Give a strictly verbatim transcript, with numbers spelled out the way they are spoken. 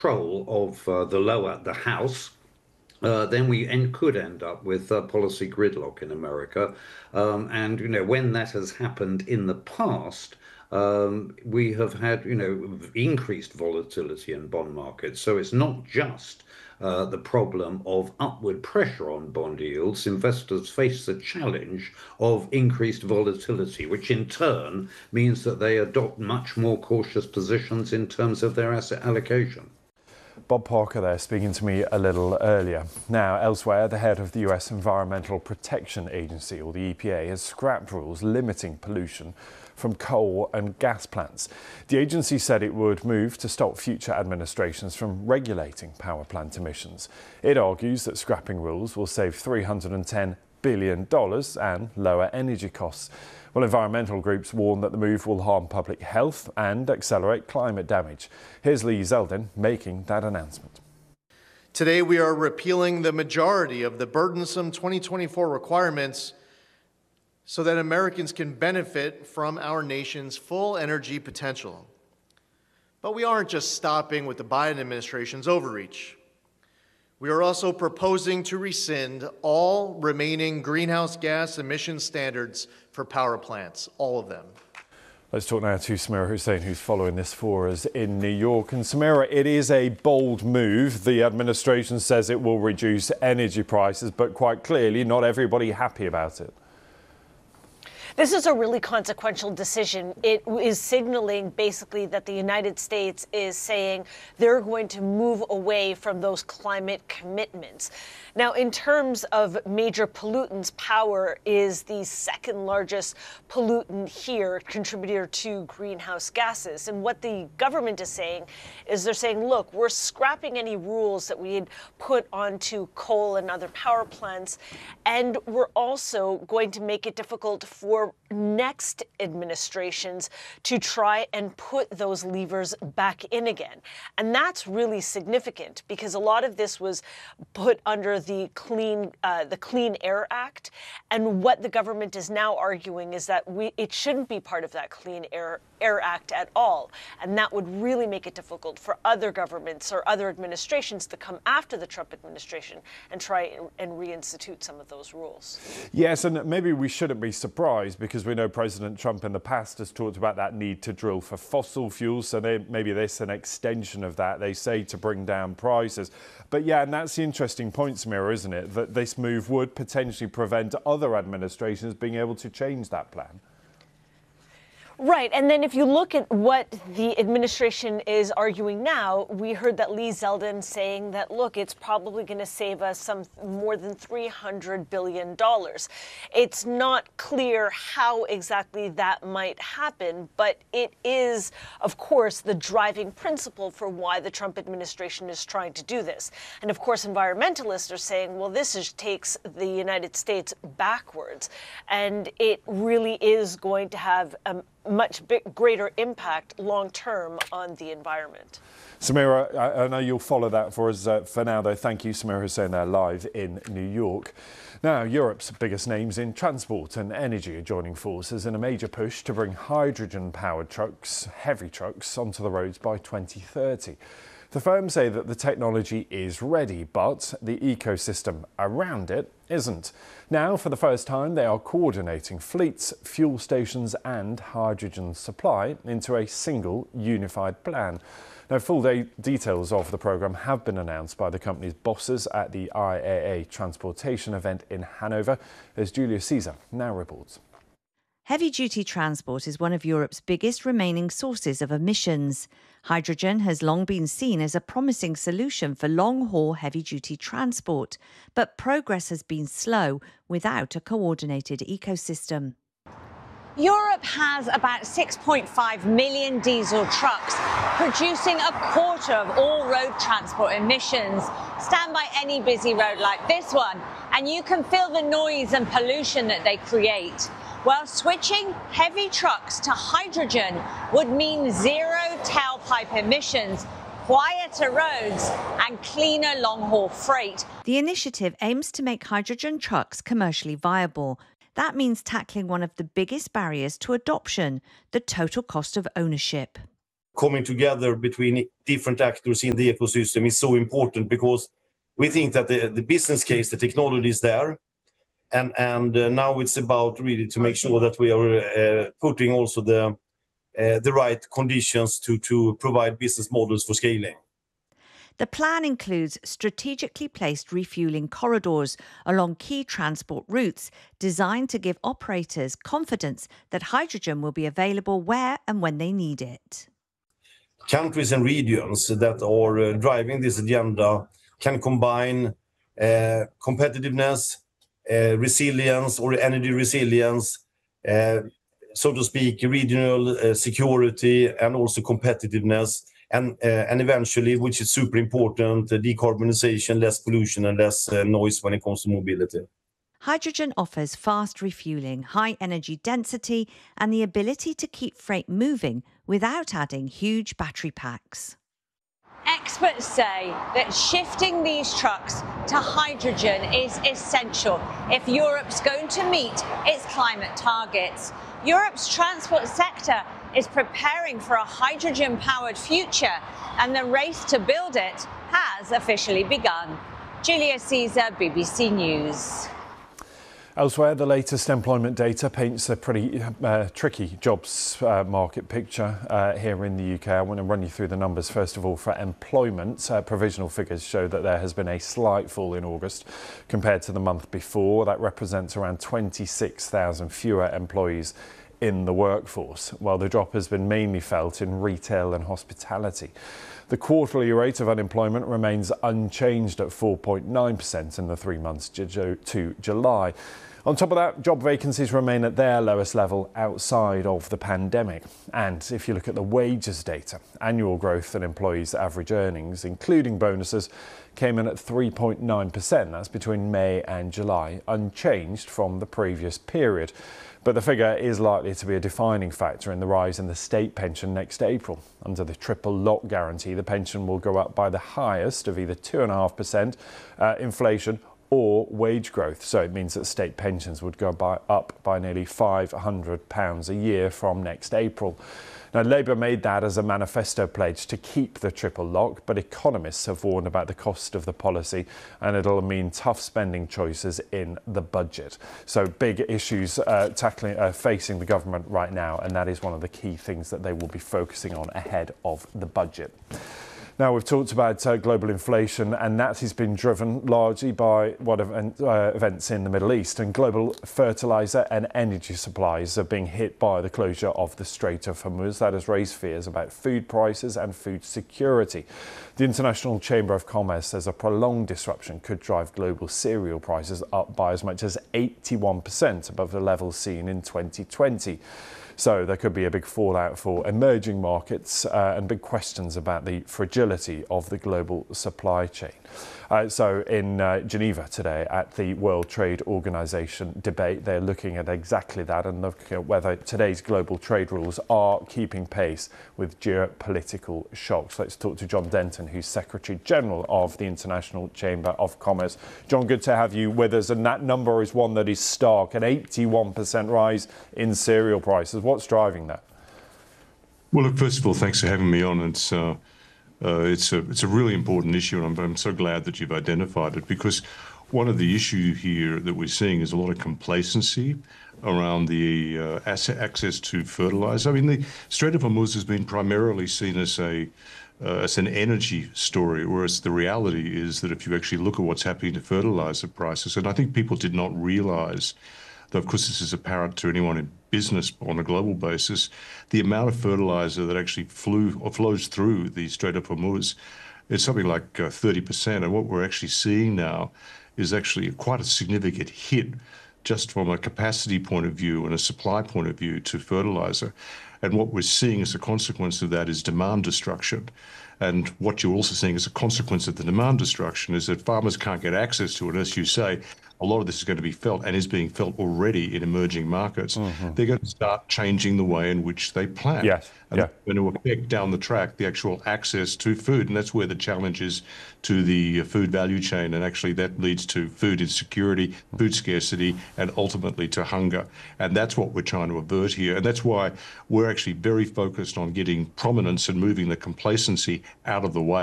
control of uh, the lower, the House, uh, then we end, could end up with uh, policy gridlock in America. Um, and, you know, when that has happened in the past, um, we have had, you know, increased volatility in bond markets. So it's not just uh, the problem of upward pressure on bond yields. Investors face the challenge of increased volatility, which in turn means that they adopt much more cautious positions in terms of their asset allocation. Bob Parker there speaking to me a little earlier. Now, elsewhere, the head of the U S Environmental Protection Agency, or the E P A, has scrapped rules limiting pollution from coal and gas plants. The agency said it would move to stop future administrations from regulating power plant emissions. It argues that scrapping rules will save three hundred ten billion dollars and lower energy costs. Well, environmental groups warn that the move will harm public health and accelerate climate damage. Here's Lee Zeldin making that announcement. Today we are repealing the majority of the burdensome twenty twenty-four requirements so that Americans can benefit from our nation's full energy potential. But we aren't just stopping with the Biden administration's overreach. We are also proposing to rescind all remaining greenhouse gas emission standards for power plants, all of them. Let's talk now to Samira Hussein, who's following this for us in New York. And Samira, it is a bold move. The administration says it will reduce energy prices, but quite clearly not everybody happy about it. This is a really consequential decision. It is signaling basically that the United States is saying they're going to move away from those climate commitments. Now, in terms of major pollutants, power is the second largest pollutant here, contributor to greenhouse gases. And what the government is saying is they're saying, look, we're scrapping any rules that we had put onto coal and other power plants, and we're also going to make it difficult for next administrations to try and put those levers back in again. And that's really significant because a lot of this was put under the Clean uh, the Clean Air Act. And what the government is now arguing is that we it shouldn't be part of that Clean Air Air Act at all. And that would really make it difficult for other governments or other administrations to come after the Trump administration and try and reinstitute some of those rules. Yes, and maybe we shouldn't be surprised because we know President Trump in the past has talked about that need to drill for fossil fuels. So they, maybe this is an extension of that. They say to bring down prices. But yeah, and that's the interesting point, Samira, isn't it? That this move would potentially prevent other administrations being able to change that plan. Right. And then if you look at what the administration is arguing now, we heard that Lee Zeldin saying that, look, it's probably going to save us some more than three hundred billion dollars. It's not clear how exactly that might happen, but it is, of course, the driving principle for why the Trump administration is trying to do this. And of course, environmentalists are saying, well, this is, takes the United States backwards. And it really is going to have a much big, greater impact long-term on the environment. Samira, I, I know you'll follow that for us. Uh, for now, though, thank you, Samira Hussein, there live in New York. Now, Europe's biggest names in transport and energy are joining forces in a major push to bring hydrogen-powered trucks, heavy trucks, onto the roads by twenty thirty. The firms say that the technology is ready, but the ecosystem around it isn't. Now, for the first time, they are coordinating fleets, fuel stations and hydrogen supply into a single unified plan. Now, full day details of the programme have been announced by the company's bosses at the I A A Transportation event in Hanover, as Julia Caesar now reports. Heavy-duty transport is one of Europe's biggest remaining sources of emissions. Hydrogen has long been seen as a promising solution for long-haul heavy-duty transport, but progress has been slow without a coordinated ecosystem. Europe has about six point five million diesel trucks, producing a quarter of all road transport emissions. Stand by any busy road like this one, and you can feel the noise and pollution that they create. Well, switching heavy trucks to hydrogen would mean zero tailpipe emissions, quieter roads and cleaner long-haul freight. The initiative aims to make hydrogen trucks commercially viable. That means tackling one of the biggest barriers to adoption, the total cost of ownership. coming together between different actors in the ecosystem is so important, because we think that the, the business case, the technology is there. And, and uh, now it's about really to make sure that we are uh, putting also the, uh, the right conditions to, to provide business models for scaling. The plan includes strategically placed refuelling corridors along key transport routes designed to give operators confidence that hydrogen will be available where and when they need it. Countries and regions that are uh, driving this agenda can combine uh, competitiveness, uh, resilience or energy resilience, uh, so to speak, regional uh, security and also competitiveness. And, uh, and eventually, which is super important, uh, decarbonization, less pollution and less uh, noise when it comes to mobility. Hydrogen offers fast refuelling, high energy density, and the ability to keep freight moving without adding huge battery packs. Experts say that shifting these trucks to hydrogen is essential if Europe's going to meet its climate targets. Europe's transport sector is preparing for a hydrogen-powered future, and the race to build it has officially begun. Julia Caesar, B B C News. Elsewhere, the latest employment data paints a pretty uh, tricky jobs uh, market picture uh, here in the U K. I want to run you through the numbers. First of all, for employment, uh, provisional figures show that there has been a slight fall in August compared to the month before. That represents around twenty-six thousand fewer employees in the workforce, while the drop has been mainly felt in retail and hospitality. The quarterly rate of unemployment remains unchanged at four point nine percent in the three months to July. On top of that, job vacancies remain at their lowest level outside of the pandemic. And if you look at the wages data, annual growth in employees' average earnings, including bonuses, came in at three point nine percent. That's between May and July, unchanged from the previous period. But the figure is likely to be a defining factor in the rise in the state pension next April. Under the triple lock guarantee, the pension will go up by the highest of either two point five percent uh, inflation or wage growth. So it means that state pensions would go by, up by nearly five hundred pounds a year from next April. Now, Labour made that as a manifesto pledge to keep the triple lock, but economists have warned about the cost of the policy, and it'll mean tough spending choices in the budget. So big issues uh, tackling, uh, facing the government right now, and that is one of the key things that they will be focusing on ahead of the budget. Now, we've talked about uh, global inflation, and that has been driven largely by what event, uh, events in the Middle East, and global fertiliser and energy supplies are being hit by the closure of the Strait of Hormuz. That has raised fears about food prices and food security. The International Chamber of Commerce says a prolonged disruption could drive global cereal prices up by as much as eighty-one percent above the levels seen in twenty twenty. So there could be a big fallout for emerging markets uh, and big questions about the fragility of the global supply chain. Uh, so in uh, Geneva today at the World Trade Organization debate, they're looking at exactly that and looking at whether today's global trade rules are keeping pace with geopolitical shocks. Let's talk to John Denton, who's Secretary General of the International Chamber of Commerce. John, good to have you with us. And that number is one that is stark, an eighty-one percent rise in cereal prices. What's driving that? Well, look, first of all, thanks for having me on. It's uh, uh, it's a it's a really important issue, and I'm, I'm so glad that you've identified it, because one of the issue here that we're seeing is a lot of complacency around the uh, access to fertilizer. I mean, the Strait of Hormuz has been primarily seen as a uh, as an energy story, whereas the reality is that if you actually look at what's happening to fertilizer prices, and I think people did not realize, though of course this is apparent to anyone in business on a global basis, the amount of fertilizer that actually flew or flows through the Strait of Hormuz is something like uh, thirty percent. And what we're actually seeing now is actually quite a significant hit just from a capacity point of view and a supply point of view to fertilizer. And what we're seeing as a consequence of that is demand destruction. And what you're also seeing as a consequence of the demand destruction is that farmers can't get access to it, as you say, a lot of this is going to be felt and is being felt already in emerging markets. Mm-hmm. They're going to start changing the way in which they plan. Yes. And Yeah. that's going to affect down the track the actual access to food. And that's where the challenge is to the food value chain. And actually that leads to food insecurity, food scarcity, and ultimately to hunger. And that's what we're trying to avert here. And that's why we're actually very focused on getting prominence and moving the complacency out of the way.